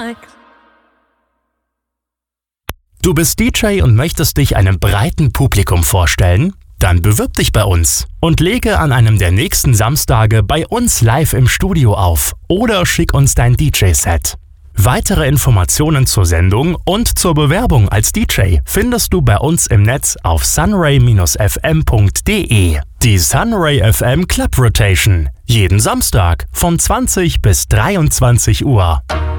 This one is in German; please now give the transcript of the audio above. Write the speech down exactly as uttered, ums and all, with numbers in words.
like. Du bist D J und möchtest dich einem breiten Publikum vorstellen? Dann bewirb dich bei uns und lege an einem der nächsten Samstage bei uns live im Studio auf oder schick uns dein D J-Set. Weitere Informationen zur Sendung und zur Bewerbung als D J findest du bei uns im Netz auf sunray Bindestrich f m punkt d e. Die Sunray F M Club Rotation. Jeden Samstag von zwanzig bis dreiundzwanzig Uhr.